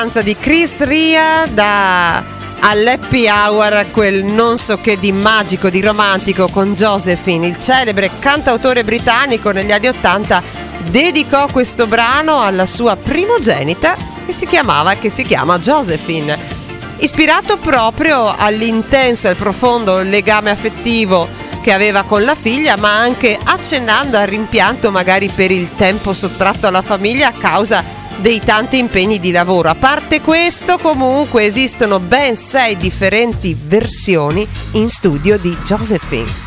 Di Chris Rea da all'happy hour, quel non so che di magico, di romantico con Josephine. Il celebre cantautore britannico negli anni '80 dedicò questo brano alla sua primogenita che si chiama Josephine, ispirato proprio all'intenso e al profondo legame affettivo che aveva con la figlia, ma anche accennando al rimpianto magari per il tempo sottratto alla famiglia a causa dei tanti impegni di lavoro. A parte questo, comunque esistono ben 6 differenti versioni in studio di Josephine.